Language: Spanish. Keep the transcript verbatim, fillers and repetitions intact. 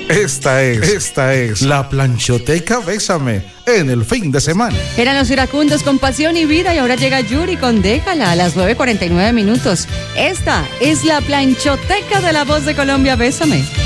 Esta es, esta es la planchoteca Bésame en el fin de semana. Eran los iracundos con pasión y vida y ahora llega Yuri con Déjala a las nueve cuarenta y nueve minutos. Esta es la planchoteca de La Voz de Colombia, Bésame.